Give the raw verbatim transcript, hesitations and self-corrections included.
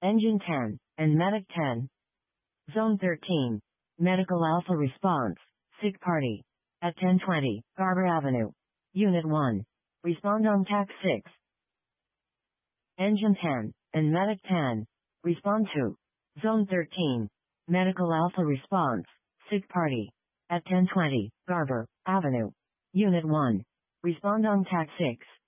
Engine ten, and Medic ten. Zone thirteen. Medical Alpha response. Sick party. At ten twenty, Garber Avenue. Unit one. Respond on T A C six. Engine ten, and Medic ten. Respond to. Zone thirteen. Medical Alpha response. Sick party. At ten twenty, Garber Avenue. Unit one. Respond on T A C six.